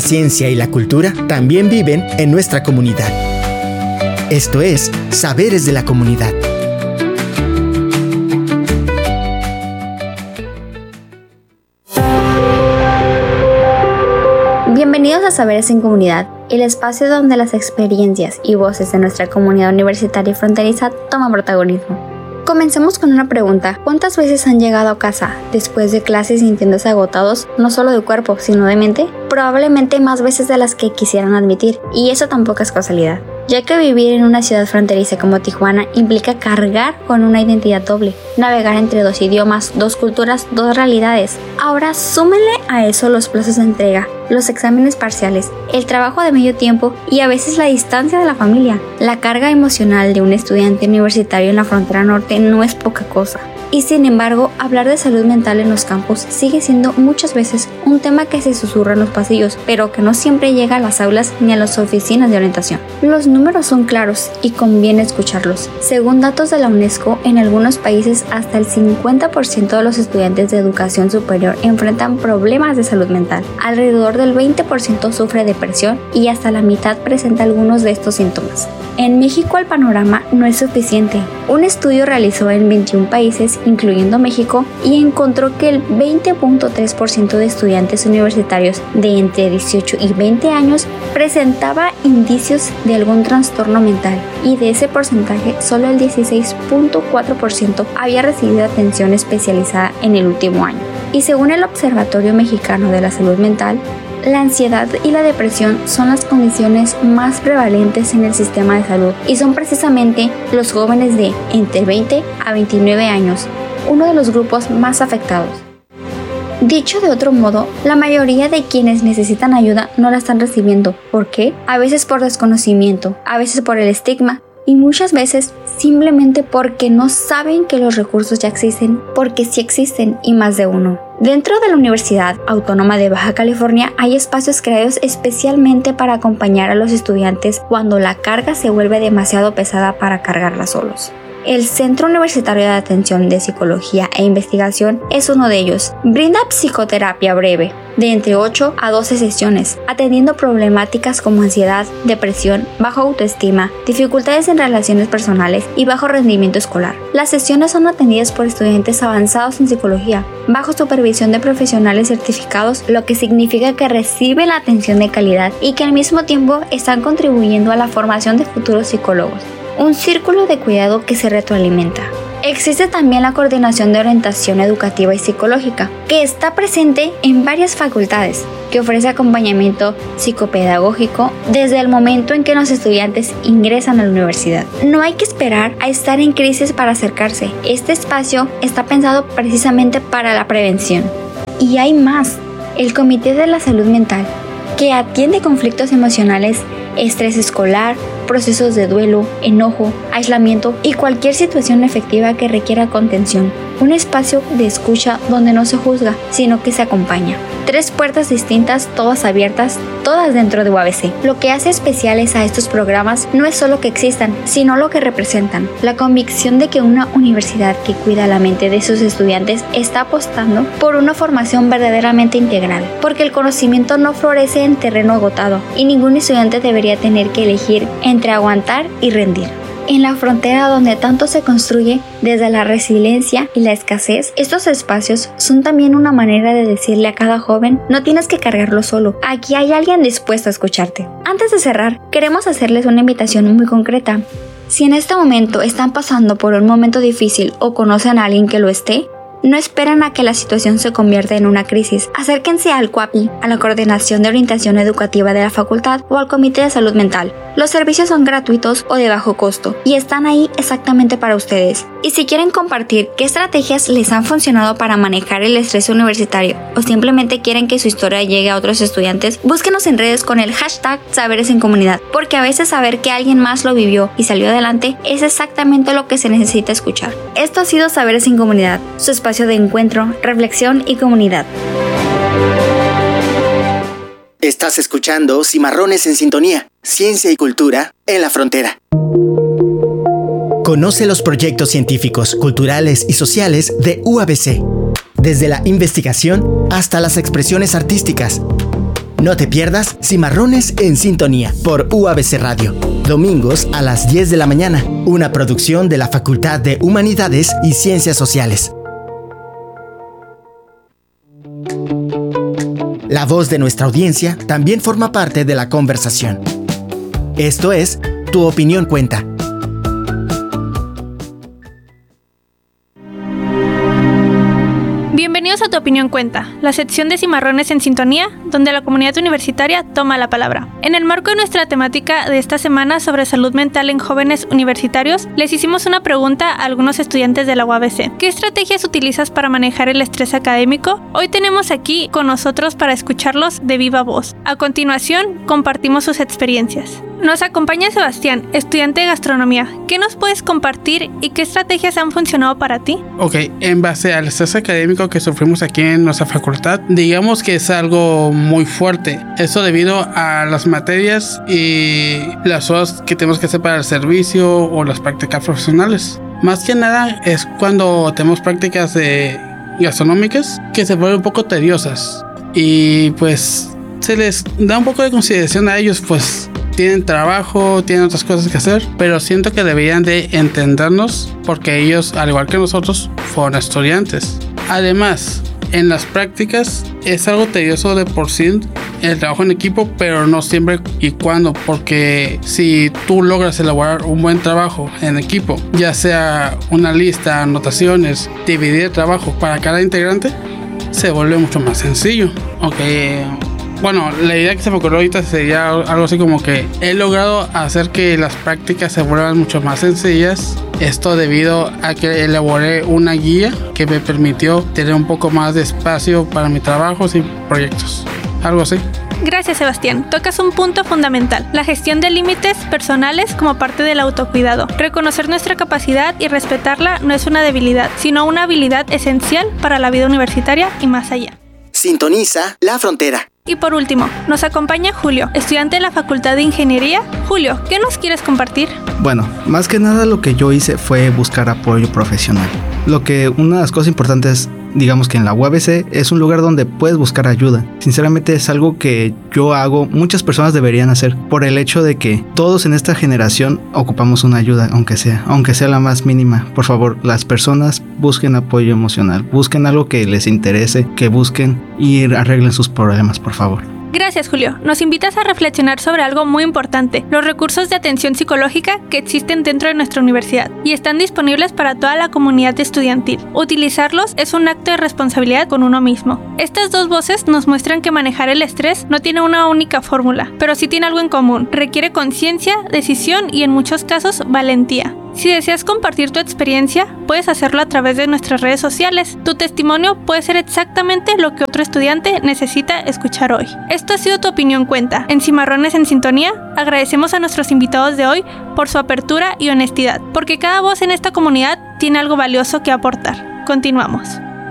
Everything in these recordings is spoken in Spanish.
La ciencia y la cultura también viven en nuestra comunidad. Esto es Saberes de la Comunidad. Bienvenidos a Saberes en Comunidad, el espacio donde las experiencias y voces de nuestra comunidad universitaria y fronteriza toman protagonismo. Comencemos con una pregunta. ¿Cuántas veces han llegado a casa después de clases sintiéndose agotados, no solo de cuerpo, sino de mente? Probablemente más veces de las que quisieran admitir, y eso tampoco es casualidad, ya que vivir en una ciudad fronteriza como Tijuana implica cargar con una identidad doble, navegar entre dos idiomas, dos culturas, dos realidades. Ahora súmenle a eso los plazos de entrega, los exámenes parciales, el trabajo de medio tiempo y a veces la distancia de la familia. La carga emocional de un estudiante universitario en la frontera norte no es poca cosa. Y sin embargo, hablar de salud mental en los campus sigue siendo muchas veces un tema que se susurra en los pasillos, pero que no siempre llega a las aulas ni a las oficinas de orientación. Los números son claros y conviene escucharlos. Según datos de la UNESCO, en algunos países hasta el 50% de los estudiantes de educación superior enfrentan problemas de salud mental. Alrededor del 20% sufre depresión y hasta la mitad presenta algunos de estos síntomas. En México el panorama no es suficiente. Un estudio realizó en 21 países, incluyendo México, y encontró que el 20.3% de estudiantes universitarios de entre 18 y 20 años presentaba indicios de algún trastorno mental, y de ese porcentaje solo el 16.4% había recibido atención especializada en el último año. Y según el Observatorio Mexicano de la Salud Mental, la ansiedad y la depresión son las condiciones más prevalentes en el sistema de salud y son precisamente los jóvenes de entre 20 a 29 años, uno de los grupos más afectados. Dicho de otro modo, la mayoría de quienes necesitan ayuda no la están recibiendo. ¿Por qué? A veces por desconocimiento, a veces por el estigma, y muchas veces simplemente porque no saben que los recursos ya existen, porque sí existen y más de uno. Dentro de la Universidad Autónoma de Baja California hay espacios creados especialmente para acompañar a los estudiantes cuando la carga se vuelve demasiado pesada para cargarla solos. El Centro Universitario de Atención de Psicología e Investigación es uno de ellos. Brinda psicoterapia breve, de entre 8 a 12 sesiones, atendiendo problemáticas como ansiedad, depresión, baja autoestima, dificultades en relaciones personales y bajo rendimiento escolar. Las sesiones son atendidas por estudiantes avanzados en psicología, bajo supervisión de profesionales certificados, lo que significa que reciben la atención de calidad y que al mismo tiempo están contribuyendo a la formación de futuros psicólogos. Un círculo de cuidado que se retroalimenta. Existe también la Coordinación de Orientación Educativa y Psicológica, que está presente en varias facultades, que ofrece acompañamiento psicopedagógico desde el momento en que los estudiantes ingresan a la universidad. No hay que esperar a estar en crisis para acercarse. Este espacio está pensado precisamente para la prevención. Y hay más. El Comité de la Salud Mental, que atiende conflictos emocionales, estrés escolar, procesos de duelo, enojo, aislamiento y cualquier situación efectiva que requiera contención. Un espacio de escucha donde no se juzga, sino que se acompaña. 3 puertas distintas, todas abiertas, todas dentro de UABC. Lo que hace especiales a estos programas no es solo que existan, sino lo que representan. La convicción de que una universidad que cuida la mente de sus estudiantes está apostando por una formación verdaderamente integral, porque el conocimiento no florece en terreno agotado y ningún estudiante debería tener que elegir entre aguantar y rendir. En la frontera donde tanto se construye desde la resiliencia y la escasez, estos espacios son también una manera de decirle a cada joven: no tienes que cargarlo solo, aquí hay alguien dispuesto a escucharte. Antes de cerrar, queremos hacerles una invitación muy concreta. Si en este momento están pasando por un momento difícil o conocen a alguien que lo esté, no esperen a que la situación se convierta en una crisis. Acérquense al CUAPI, a la Coordinación de Orientación Educativa de la Facultad o al Comité de Salud Mental. Los servicios son gratuitos o de bajo costo y están ahí exactamente para ustedes. Y si quieren compartir qué estrategias les han funcionado para manejar el estrés universitario o simplemente quieren que su historia llegue a otros estudiantes, búsquenos en redes con el hashtag Saberes en Comunidad, porque a veces saber que alguien más lo vivió y salió adelante es exactamente lo que se necesita escuchar. Esto ha sido Saberes en Comunidad, su espacio de encuentro, reflexión y comunidad. Estás escuchando Cimarrones en Sintonía, ciencia y cultura en la frontera. Conoce los proyectos científicos, culturales y sociales de UABC, desde la investigación hasta las expresiones artísticas. No te pierdas Cimarrones en Sintonía por UABC Radio. Domingos a las 10 de la mañana. Una producción de la Facultad de Humanidades y Ciencias Sociales. La voz de nuestra audiencia también forma parte de la conversación. Esto es Tu Opinión Cuenta. Bienvenidos a Tu Opinión Cuenta, la sección de Cimarrones en Sintonía, donde la comunidad universitaria toma la palabra. En el marco de nuestra temática de esta semana sobre salud mental en jóvenes universitarios, les hicimos una pregunta a algunos estudiantes de la UABC. ¿Qué estrategias utilizas para manejar el estrés académico? Hoy tenemos aquí con nosotros para escucharlos de viva voz. A continuación, compartimos sus experiencias. Nos acompaña Sebastián, estudiante de gastronomía. ¿Qué nos puedes compartir y qué estrategias han funcionado para ti? Ok, en base al estrés académico que sufrimos aquí en nuestra facultad, digamos que es algo muy fuerte. Esto debido a las materias y las horas que tenemos que hacer para el servicio o las prácticas profesionales. Más que nada es cuando tenemos prácticas gastronómicas que se vuelven un poco tediosas y pues se les da un poco de consideración a ellos, pues tienen trabajo, tienen otras cosas que hacer, pero siento que deberían de entendernos porque ellos, al igual que nosotros, fueron estudiantes. Además, en las prácticas es algo tedioso de por sí el trabajo en equipo, pero no siempre y cuando, porque si tú logras elaborar un buen trabajo en equipo, ya sea una lista, anotaciones, dividir el trabajo para cada integrante, se vuelve mucho más sencillo. Bueno, la idea que se me ocurrió ahorita sería algo así como que he logrado hacer que las prácticas se vuelvan mucho más sencillas. Esto debido a que elaboré una guía que me permitió tener un poco más de espacio para mis trabajos y proyectos. Algo así. Gracias, Sebastián. Tocas un punto fundamental, la gestión de límites personales como parte del autocuidado. Reconocer nuestra capacidad y respetarla no es una debilidad, sino una habilidad esencial para la vida universitaria y más allá. Sintoniza La Frontera. Y por último, nos acompaña Julio, estudiante de la Facultad de Ingeniería. Julio, ¿qué nos quieres compartir? Bueno, más que nada lo que yo hice fue buscar apoyo profesional. Una de las cosas importantes, digamos que en la UABC es un lugar donde puedes buscar ayuda. Sinceramente es algo que yo hago, muchas personas deberían hacer, por el hecho de que todos en esta generación ocupamos una ayuda, aunque sea la más mínima. Por favor, las personas busquen apoyo emocional, busquen algo que les interese, que busquen y arreglen sus problemas, por favor. Gracias, Julio. Nos invitas a reflexionar sobre algo muy importante, los recursos de atención psicológica que existen dentro de nuestra universidad y están disponibles para toda la comunidad estudiantil. Utilizarlos es un acto de responsabilidad con uno mismo. Estas dos voces nos muestran que manejar el estrés no tiene una única fórmula, pero sí tiene algo en común. Requiere conciencia, decisión y en muchos casos valentía. Si deseas compartir tu experiencia, puedes hacerlo a través de nuestras redes sociales. Tu testimonio puede ser exactamente lo que otro estudiante necesita escuchar hoy. Esto ha sido Tu Opinión Cuenta. En Cimarrones en Sintonía, agradecemos a nuestros invitados de hoy por su apertura y honestidad, porque cada voz en esta comunidad tiene algo valioso que aportar. Continuamos.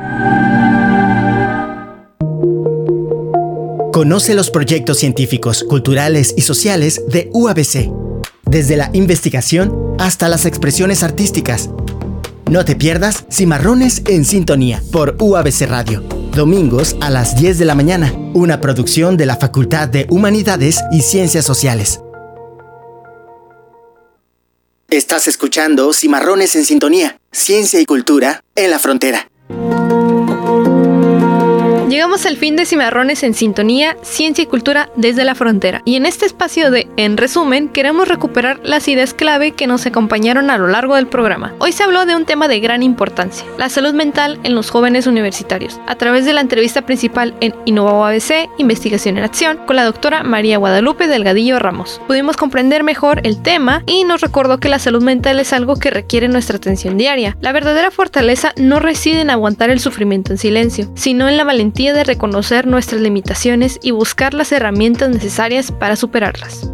Conoce los proyectos científicos, culturales y sociales de UABC. Desde la investigación hasta las expresiones artísticas. No te pierdas Cimarrones en Sintonía por UABC Radio. Domingos a las 10 de la mañana. Una producción de la Facultad de Humanidades y Ciencias Sociales. Estás escuchando Cimarrones en Sintonía. Ciencia y cultura en la frontera. Llegamos al fin de Cimarrones en Sintonía, Ciencia y Cultura desde la Frontera. Y en este espacio de En Resumen, queremos recuperar las ideas clave que nos acompañaron a lo largo del programa. Hoy se habló de un tema de gran importancia, la salud mental en los jóvenes universitarios, a través de la entrevista principal en Innova UABC, Investigación en Acción, con la doctora María Guadalupe Delgadillo Ramos. Pudimos comprender mejor el tema y nos recordó que la salud mental es algo que requiere nuestra atención diaria. La verdadera fortaleza no reside en aguantar el sufrimiento en silencio, sino en la valentía de reconocer nuestras limitaciones y buscar las herramientas necesarias para superarlas.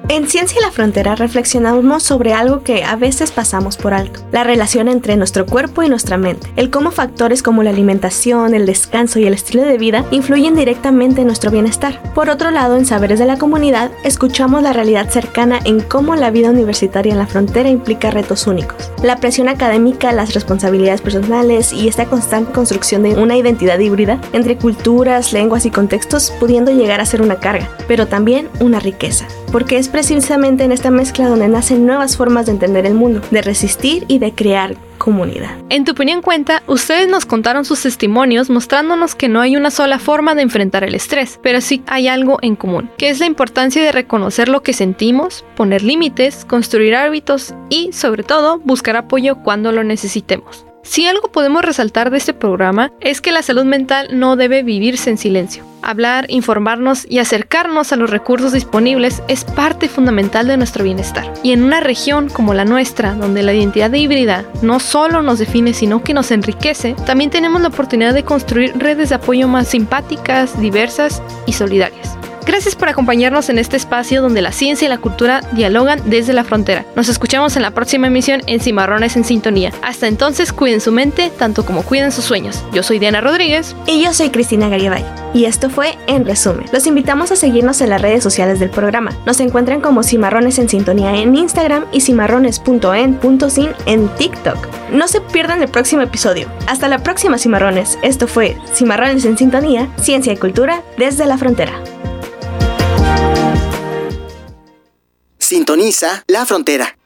En Ciencia y la Frontera reflexionamos sobre algo que a veces pasamos por alto, la relación entre nuestro cuerpo y nuestra mente, el cómo factores como la alimentación, el descanso y el estilo de vida influyen directamente en nuestro bienestar. Por otro lado, en Saberes de la Comunidad, escuchamos la realidad cercana en cómo la vida universitaria en la frontera implica retos únicos. La presión académica, las responsabilidades personales y esta constante construcción de una identidad híbrida entre culturas, lenguas y contextos, pudiendo llegar a ser una carga, pero también una riqueza, porque es precisamente en esta mezcla donde nacen nuevas formas de entender el mundo, de resistir y de crear comunidad. En Tu Opinión Cuenta, ustedes nos contaron sus testimonios mostrándonos que no hay una sola forma de enfrentar el estrés, pero sí hay algo en común, que es la importancia de reconocer lo que sentimos, poner límites, construir hábitos y, sobre todo, buscar apoyo cuando lo necesitemos. Si algo podemos resaltar de este programa es que la salud mental no debe vivirse en silencio. Hablar, informarnos y acercarnos a los recursos disponibles es parte fundamental de nuestro bienestar. Y en una región como la nuestra, donde la identidad híbrida no solo nos define, sino que nos enriquece, también tenemos la oportunidad de construir redes de apoyo más simpáticas, diversas y solidarias. Gracias por acompañarnos en este espacio donde la ciencia y la cultura dialogan desde la frontera. Nos escuchamos en la próxima emisión en Cimarrones en Sintonía. Hasta entonces, cuiden su mente tanto como cuiden sus sueños. Yo soy Diana Rodríguez. Y yo soy Cristina Garibay. Y esto fue En Resumen. Los invitamos a seguirnos en las redes sociales del programa. Nos encuentran como Cimarrones en Sintonía en Instagram y cimarrones.en.sin en TikTok. No se pierdan el próximo episodio. Hasta la próxima, Cimarrones. Esto fue Cimarrones en Sintonía, ciencia y cultura desde la frontera. Sintoniza la frontera.